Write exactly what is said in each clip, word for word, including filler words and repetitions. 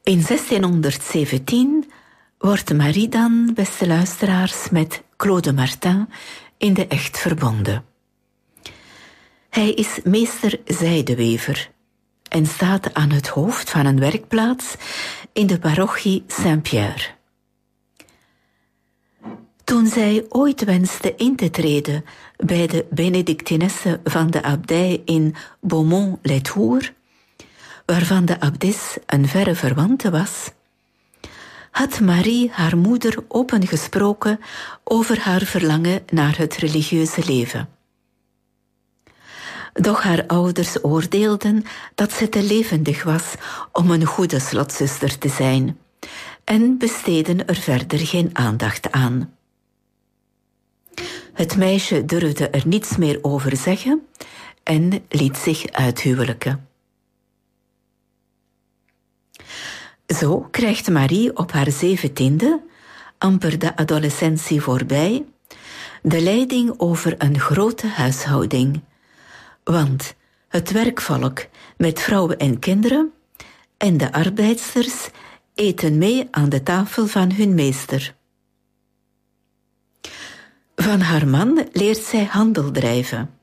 In zestienhonderdzeventien wordt Marie dan, beste luisteraars, met Claude Martin in de echt verbonden. Hij is meester zijdewever en staat aan het hoofd van een werkplaats in de parochie Saint-Pierre. Toen zij ooit wenste in te treden bij de Benedictinessen van de abdij in Beaumont-les-Tours, waarvan de abdis een verre verwante was, had Marie haar moeder opengesproken over haar verlangen naar het religieuze leven. Doch haar ouders oordeelden dat ze te levendig was om een goede slotzuster te zijn en besteden er verder geen aandacht aan. Het meisje durfde er niets meer over zeggen en liet zich uithuwelijken. Zo krijgt Marie op haar zeventiende, amper de adolescentie voorbij, de leiding over een grote huishouding. Want het werkvolk met vrouwen en kinderen en de arbeidsters eten mee aan de tafel van hun meester. Van haar man leert zij handel drijven.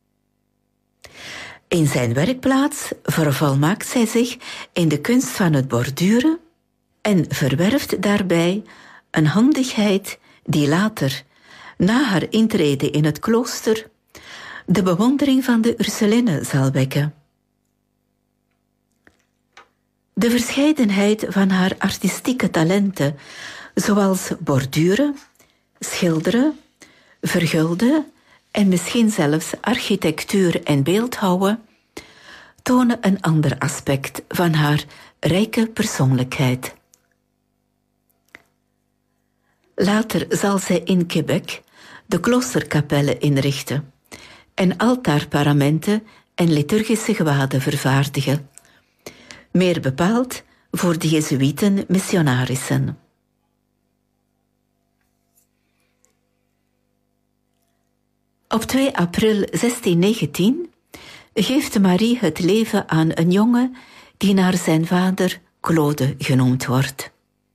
In zijn werkplaats vervolmaakt zij zich in de kunst van het borduren en verwerft daarbij een handigheid die later, na haar intrede in het klooster, de bewondering van de Ursulinnen zal wekken. De verscheidenheid van haar artistieke talenten, zoals borduren, schilderen, vergulden en misschien zelfs architectuur en beeldhouwen, tonen een ander aspect van haar rijke persoonlijkheid. Later zal zij in Quebec de kloosterkapellen inrichten en altaarparamenten en liturgische gewaden vervaardigen, meer bepaald voor de Jezuïeten missionarissen. Op twee april zestiennegentien geeft Marie het leven aan een jongen die naar zijn vader Claude genoemd wordt.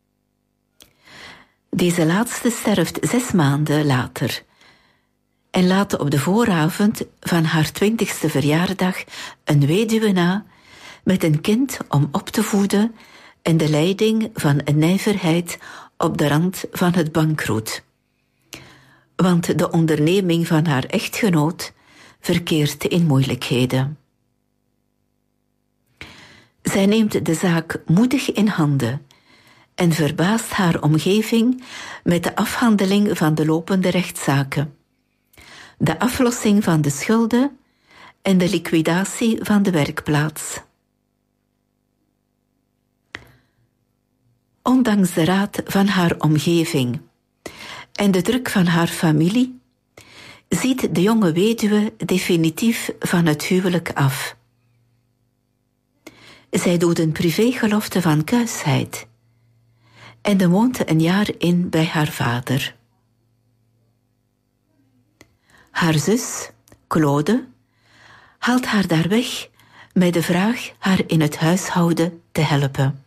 Deze laatste sterft zes maanden later en laat op de vooravond van haar twintigste verjaardag een weduwe na met een kind om op te voeden en de leiding van een nijverheid op de rand van het bankroet. Want de onderneming van haar echtgenoot verkeert in moeilijkheden. Zij neemt de zaak moedig in handen en verbaast haar omgeving met de afhandeling van de lopende rechtszaken, de aflossing van de schulden en de liquidatie van de werkplaats. Ondanks de raad van haar omgeving en de druk van haar familie ziet de jonge weduwe definitief van het huwelijk af. Zij doet een privégelofte van kuisheid en woont een jaar in bij haar vader. Haar zus, Claude, haalt haar daar weg met de vraag haar in het huishouden te helpen.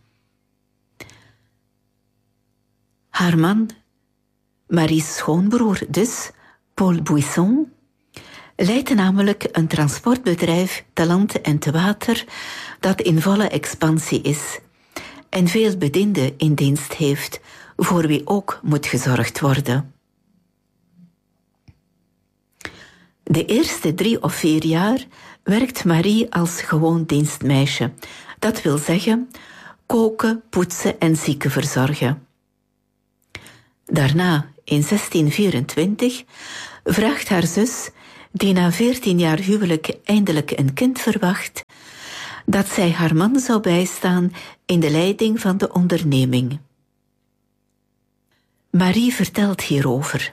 Haar man, Marie's schoonbroer dus, Paul Buisson, leidt namelijk een transportbedrijf te land en te water dat in volle expansie is en veel bedienden in dienst heeft, voor wie ook moet gezorgd worden. De eerste drie of vier jaar werkt Marie als gewoon dienstmeisje, dat wil zeggen koken, poetsen en zieken verzorgen. Daarna, in zestien vierentwintig, vraagt haar zus, die na veertien jaar huwelijk eindelijk een kind verwacht, dat zij haar man zou bijstaan in de leiding van de onderneming. Marie vertelt hierover.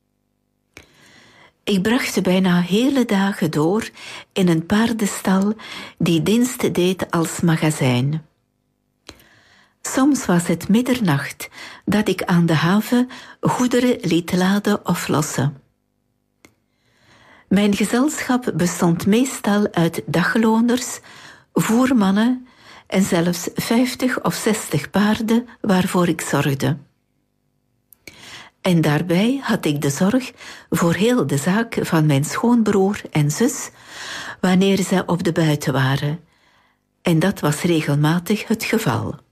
Ik bracht bijna hele dagen door in een paardenstal die dienst deed als magazijn. Soms was het middernacht dat ik aan de haven goederen liet laden of lossen. Mijn gezelschap bestond meestal uit dagloners, voermannen en zelfs vijftig of zestig paarden waarvoor ik zorgde. En daarbij had ik de zorg voor heel de zaak van mijn schoonbroer en zus, wanneer zij op de buiten waren. En dat was regelmatig het geval.